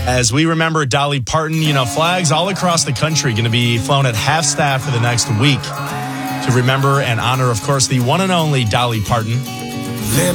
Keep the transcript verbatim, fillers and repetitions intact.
As we remember Dolly Parton, you know, flags all across the country going to be flown at half staff for the next week to remember and honor, of course, the one and only Dolly Parton.